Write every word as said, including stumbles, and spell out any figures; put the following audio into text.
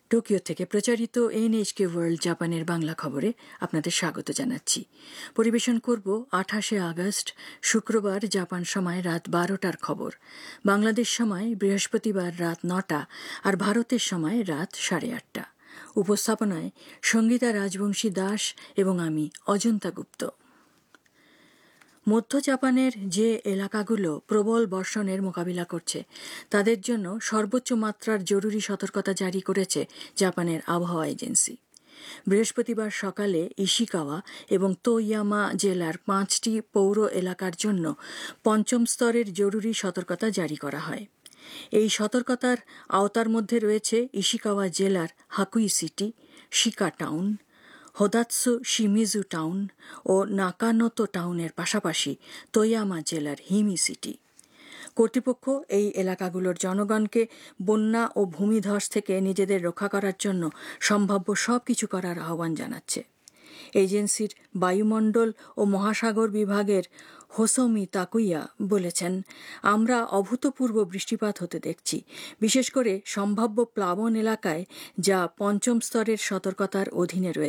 Tokyo থেকে প্রচারিত NHK world জাপানের বাংলা খবরে আপনাদের স্বাগত জানাচ্ছি। পরিবেশন করব আঠাশে আগস্ট শুক্রবার জাপান সময় রাত বারোটার খবর, বাংলাদেশ সময় বৃহস্পতিবার রাত নটা আর ভারতের সময় রাত সাড়ে আটটা। উপস্থাপনায় সঙ্গীতা রাজবংশী দাস এবং আমি অজন্তা গুপ্ত। মধ্য জাপানের যে এলাকাগুলো প্রবল বর্ষণের মোকাবিলা করছে তাদের জন্য সর্বোচ্চ মাত্রার জরুরি সতর্কতা জারি করেছে জাপানের আবহাওয়া এজেন্সি। বৃহস্পতিবার সকালে ইশিকাওয়া এবং তোয়ামা জেলার পাঁচটি পৌর এলাকার জন্য পঞ্চম স্তরের জরুরি সতর্কতা জারি করা হয়। এই সতর্কতার আওতার মধ্যে রয়েছে ইশিকাওয়া জেলার হাকুই সিটি, শিকা টাউন, হোদাৎসু শিমিজু টাউন ও নাকানোতো টাউনের পাশাপাশি তোয়ামা জেলার হিমি সিটি। কর্তৃপক্ষ এই এলাকাগুলোর জনগণকে বন্যা ও ভূমিধস থেকে নিজেদের রক্ষা করার জন্য সম্ভাব্য সব কিছু করার আহ্বান জানাচ্ছে। এজেন্সির বায়ুমণ্ডল ও মহাসাগর বিভাগের হোসোমি তাকুইয়া বলেছেন, আমরা অভূতপূর্ব বৃষ্টিপাত হতে দেখছি, বিশেষ করে সম্ভাব্য প্লাবন এলাকায় যা পঞ্চম স্তরের সতর্কতার অধীনে রয়েছে।